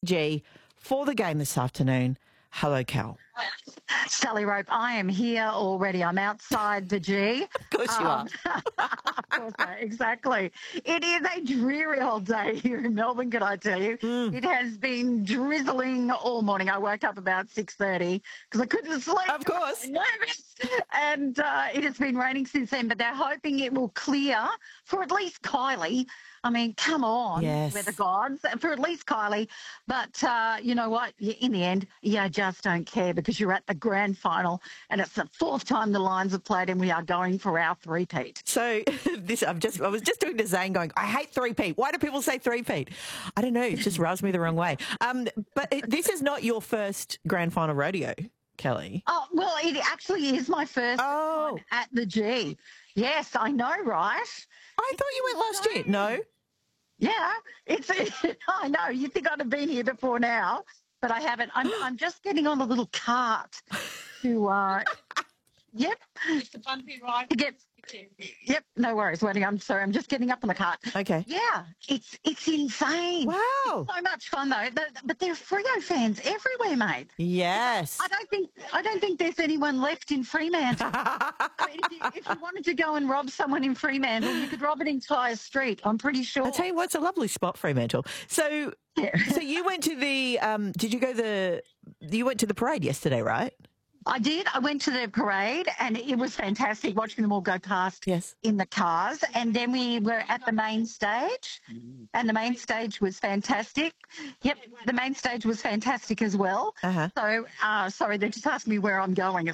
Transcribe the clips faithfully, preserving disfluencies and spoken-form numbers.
G for the game this afternoon. Hello, Cal. Sally Rope, I am here already. I'm outside the G. Of course you Um, are. of course, I- exactly. It is a dreary old day here in Melbourne, can I tell you? Mm. It has been drizzling all morning. I woke up about six thirty because I couldn't sleep. Of course. I was nervous. And uh, it has been raining since then, but they're hoping it will clear for at least Kylie. I mean, come on, Yes. we're the gods, for at least Kylie. But uh, you know what? In the end, you just don't care because you're at the grand final and it's the fourth time the Lions have played and we are going for our three-peat. So this, I'm just, I was just doing to Zane going, I hate three-peat. Why do people say three-peat? I don't know. It just rubs me the wrong way. Um, but it, this is not your first grand final rodeo, Kelly. Oh, well, it actually is my first Oh. time at the G. Yes, I know, right? I thought you went last year. No? Yeah, it's. I know. You think I'd have been here before now, but I haven't. I'm. I'm just getting on a little cart to. Uh, yep. The bumpy ride. To get. Yep. No worries. Waiting. I'm sorry. I'm just getting up on the cart. Okay. Yeah. It's. It's insane. Wow. So much fun though. The- But there are Freo fans everywhere, mate. Yes. I don't think. I don't think there's anyone left in Fremantle. I mean, if, you, if you wanted to go and rob someone in Fremantle, you could rob an entire street. I'm pretty sure. I'll tell you what, it's a lovely spot, Fremantle. So, Yeah. so you went to the, um, did you go the, you went to the parade yesterday, right? I did. I went to the parade and it was fantastic watching them all go past Yes. in the cars. And then we were at the main stage and the main stage was fantastic. Yep, the main stage was fantastic as well. Uh-huh. So, uh, sorry, they just asked me where I'm going.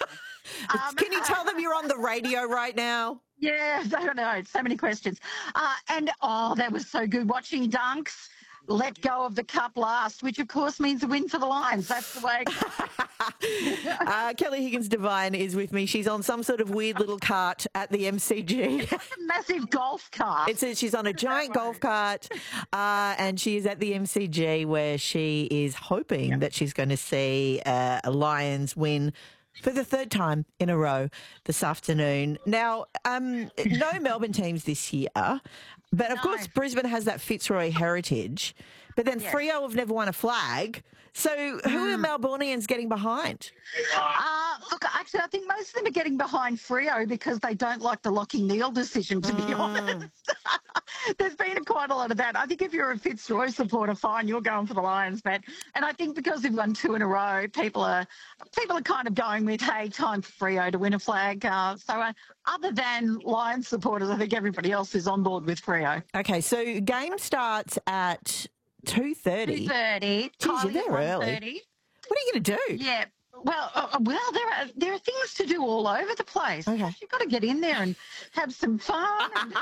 Um, Can you tell them you're on the radio right now? Yeah, I don't know. So many questions. Uh, and, oh, that was so good. Watching Dunks let go of the cup last, which, of course, means a win for the Lions. That's the way it goes. Uh, Kelly Higgins-Devine is with me. She's on some sort of weird little cart at the M C G. It's a massive golf cart. It's a, she's on a giant golf cart, uh, and she is at the M C G where she is hoping that she's going to see uh, a Lions win for the third time in a row this afternoon. Now, um, no Melbourne teams this year, but of No. course Brisbane has that Fitzroy heritage. But then Yes. Freo have never won a flag. So who are Melbournians getting behind? Uh, look, actually, I think most of them are getting behind Freo because they don't like the Lockie Neal decision, to be honest. There's been quite a lot of that. I think if you're a Fitzroy supporter, fine, you're going for the Lions, but and I think because we've won two in a row, people are people are kind of going with, hey, time for Freo to win a flag. Uh, so uh, other than Lions supporters, I think everybody else is on board with Freo. Okay, so game starts at two thirty. two thirty. Geez, you're there early. What are you going to do? Yeah. Well, uh, well, there are there are things to do all over the place. Okay. You've got to get in there and have some fun. And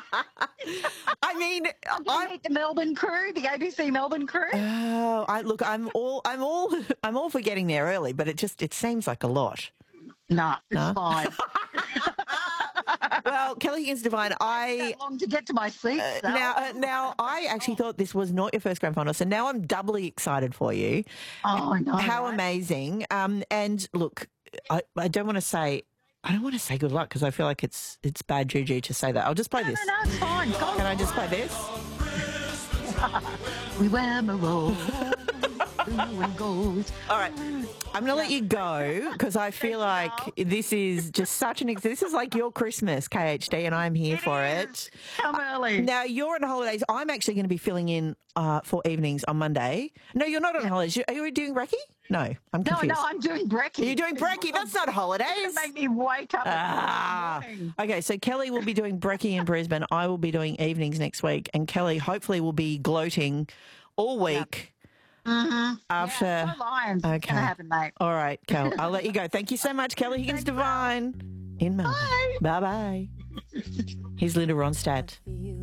I mean, I'm going to I'm, meet the Melbourne crew, the A B C Melbourne crew. oh, I look, I'm all, I'm all, I'm all for getting there early, but it just, it seems like a lot. No, it's No? fine. Well, Kelly Higgins-Devine, I. That long to get to my seat. so- Now, uh, now, I actually thought this was not your first grand final, so now I'm doubly excited for you. oh, I know. How right? amazing! Um, and look, I, I don't want to say, I don't want to say good luck because I feel like it's it's bad juju to say that. I'll just play No, this. no, no, it's fine. Go Can I just play this? We wear maroon, blue and gold. All right. I'm going to let you go because I feel like this is just such an, ex- this is like your Christmas, K H D, and I'm here for it. Come early. Now, you're on holidays. I'm actually going to be filling in uh, for evenings on Monday. No, you're not on holidays. You- Are you doing brekkie? No, I'm no, confused. no, I'm doing brekkie. You're doing brekkie? That's not holidays. Make me wake up Ah. in the morning. Okay, so Kelly will be doing brekkie in Brisbane. I will be doing evenings next week, and Kelly hopefully will be gloating all week after. Yeah, go Lions. It's Okay. going to happen, mate. All right, Kel, I'll let you go. Thank you so much, Kelly Higgins Devine in Melbourne. Bye bye. Here's Linda Ronstadt.